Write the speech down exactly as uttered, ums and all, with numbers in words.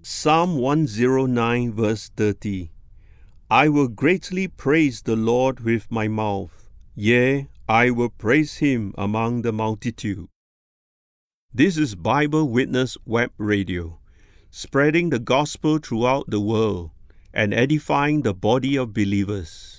Psalm one oh nine verse thirty. I will greatly praise the Lord with my mouth. Yea, I will praise him among the multitude. This is Bible Witness Web Radio, spreading the gospel throughout the world and edifying the body of believers.